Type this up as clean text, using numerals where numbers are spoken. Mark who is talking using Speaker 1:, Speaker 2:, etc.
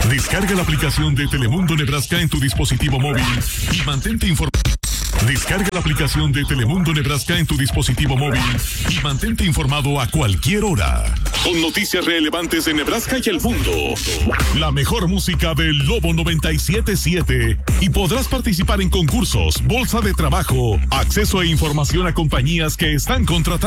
Speaker 1: Descarga la aplicación de Telemundo Nebraska en tu dispositivo móvil y mantente informado. Descarga la aplicación de Telemundo Nebraska en tu dispositivo móvil y mantente informado a cualquier hora. Con noticias relevantes de Nebraska y el mundo. La mejor música del Lobo 97.7. Y podrás participar en concursos, bolsa de trabajo, acceso e información a compañías que están contratando.